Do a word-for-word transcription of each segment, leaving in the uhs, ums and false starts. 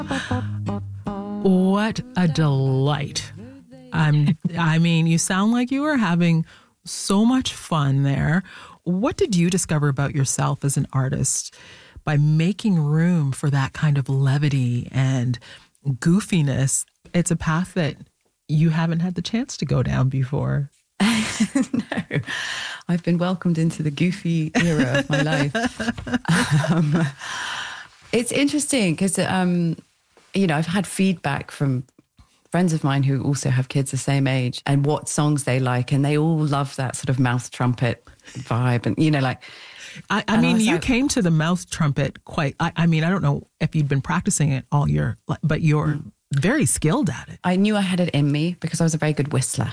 What a delight. I'm, I mean, you sound like you are having so much fun there. What did you discover about yourself as an artist by making room for that kind of levity and goofiness? It's a path that you haven't had the chance to go down before. No, I've been welcomed into the goofy era of my life. Um, it's interesting because, um, you know, I've had feedback from friends of mine who also have kids the same age and what songs they like. And they all love that sort of mouth trumpet vibe. And, you know, like... I, I mean, I you like, came to the mouth trumpet quite... I, I mean, I don't know if you'd been practicing it all year, but you're mm. very skilled at it. I knew I had it in me because I was a very good whistler.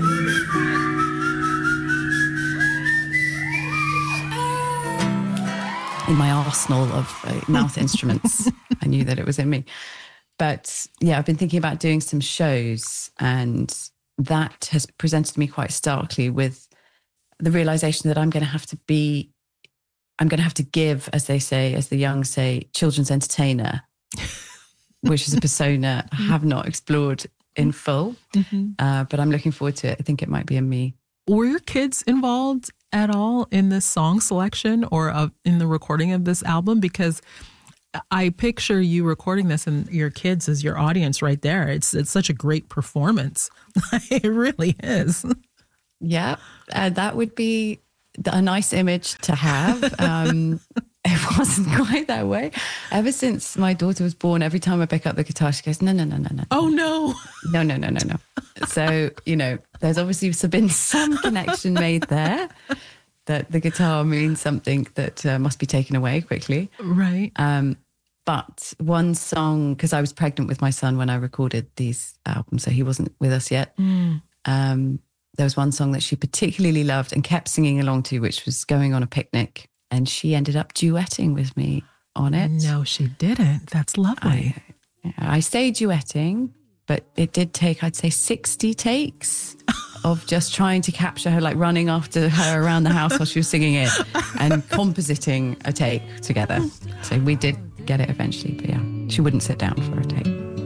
In my arsenal of uh, mouth instruments, I knew that it was in me. But yeah, I've been thinking about doing some shows, and that has presented me quite starkly with the realization that I'm going to have to be, I'm going to have to give, as they say, as the young say, children's entertainer, which is a persona I have not explored in full. Mm-hmm. Uh, but I'm looking forward to it. I think it might be in me. Were your kids involved at all in this song selection or uh, in the recording of this album? Because I picture you recording this and your kids as your audience right there. It's it's such a great performance. It really is. Yeah, uh, that would be a nice image to have. Um, it wasn't quite that way. Ever since my daughter was born, every time I pick up the guitar, she goes, no, no, no, no, no. Oh, no. No, no, no, no, no. So, you know, there's obviously been some connection made there that the guitar means something that uh, must be taken away quickly. Right. Um, but one song, because I was pregnant with my son when I recorded these albums, so he wasn't with us yet. Mm. Um, there was one song that she particularly loved and kept singing along to, which was Going on a Picnic. And she ended up duetting with me on it. No, she didn't. That's lovely. I, I say duetting, but it did take, I'd say, sixty takes of just trying to capture her, like running after her around the house while she was singing it and compositing a take together. So we did get it eventually, but yeah, she wouldn't sit down for a take.